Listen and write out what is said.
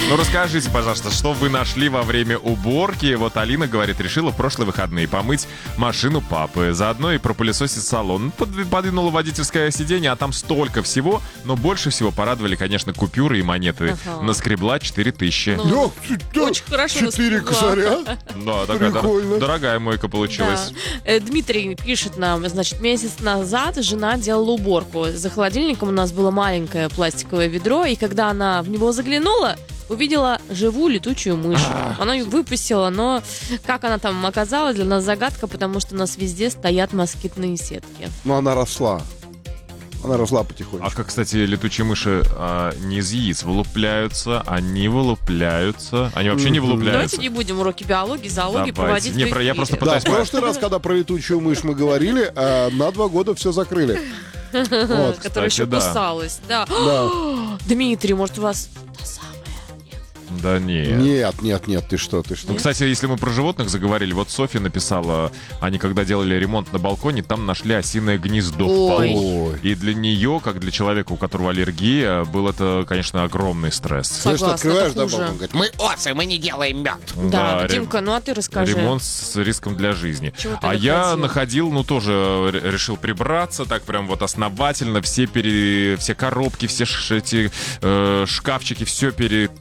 Ну, расскажите, пожалуйста, что вы нашли во время уборки? Вот Алина говорит, решила в прошлые выходные помыть машину папы. Заодно и пропылесосить салон. Подвинула водительское сиденье, а там столько всего. Но больше всего порадовали, конечно, купюры и монеты. Наскребла 4000. Очень хорошо. 4 косаря? Да, такая дорогая мойка получилась. Да. Дмитрий пишет нам, значит, месяц назад жена делала уборку. За холодильником у нас было маленькое пластиковое ведро, и когда она в него заглянула, увидела живую летучую мышь. Она ее выпустила, но как она там оказалась, для нас загадка, потому что у нас везде стоят москитные сетки. Ну, она росла. Она росла потихоньку. А как, кстати, летучие мыши не из яиц вылупляются, они вылупляются. Они вообще не вылупляются. Давайте не будем уроки биологии, зоологии проводить в эфире. Я просто Да, пытаюсь... в прошлый раз, когда про летучую мышь мы говорили, на 2 года все закрыли. Вот. Которая еще да. кусалась. Да. Да. Дмитрий, может, у вас та самая? Да нет. Нет, ты что? Ну, кстати, если мы про животных заговорили, вот Софья написала, они когда делали ремонт на балконе, там нашли осиное гнездо в полу. Ой. И для нее, как для человека, у которого аллергия, был это, конечно, огромный стресс. Знаешь, что Согласна, открываешь, это да, хуже. балкон, говорит, мы осы, мы не делаем мед. Да, Димка, ну а ты расскажи. Ремонт с риском для жизни. Чего ты А я находил? находил, тоже решил прибраться, так прям вот основательно, все коробки, все эти шкафчики, все